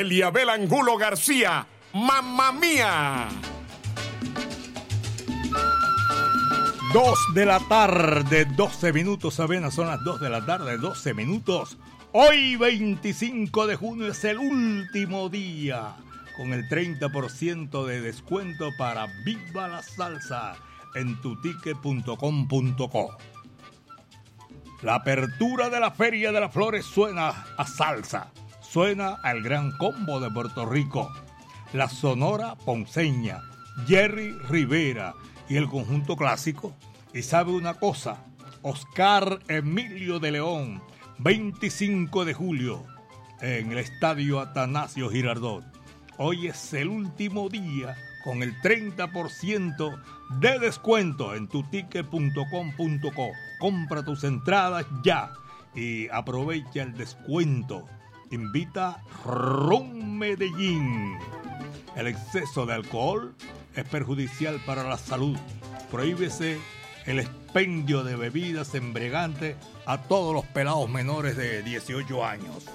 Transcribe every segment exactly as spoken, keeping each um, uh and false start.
Eliabel Angulo García, Mamma Mía. Dos de la tarde, doce minutos, apenas son las dos de la tarde, doce minutos. Hoy veinticinco de junio es el último día con el treinta por ciento de descuento para Viva la Salsa en tutique punto com punto co. La apertura de la Feria de las Flores suena a salsa, suena al Gran Combo de Puerto Rico, la Sonora Ponceña, Jerry Rivera y el conjunto clásico. Y sabe una cosa, Oscar Emilio de León, veinticinco de julio, en el Estadio Atanasio Girardot. Hoy es el último día con el treinta por ciento de descuento en tutique punto com punto co. Compra tus entradas ya y aprovecha el descuento. Invita Ron Medellín. El exceso de alcohol es perjudicial para la salud. Prohíbese el expendio de bebidas embriagantes a todos los pelados menores de dieciocho años.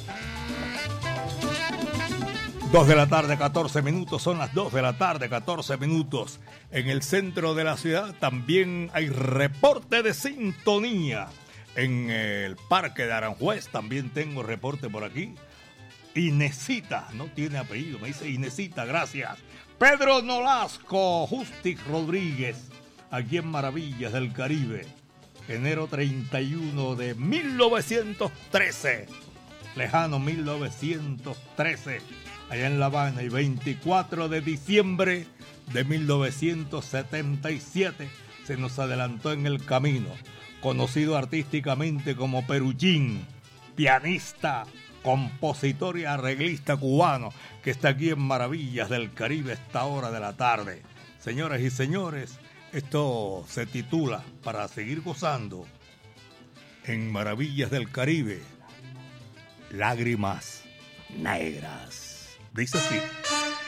dos de la tarde, catorce minutos, son las dos de la tarde, catorce minutos. En el centro de la ciudad también hay reporte de sintonía. En el Parque de Aranjuez también tengo reporte por aquí. Inesita, no tiene apellido, me dice Inesita, gracias. Pedro Nolasco, Justic Rodríguez, aquí en Maravillas del Caribe, enero treinta y uno de mil novecientos trece, lejano mil novecientos trece, allá en La Habana, y veinticuatro de diciembre de mil novecientos setenta y siete, se nos adelantó en el camino, conocido artísticamente como Peruchín, pianista, compositor y arreglista cubano, que está aquí en Maravillas del Caribe a esta hora de la tarde. Señoras y señores, esto se titula, para seguir gozando, en Maravillas del Caribe, Lágrimas Negras. Dice así.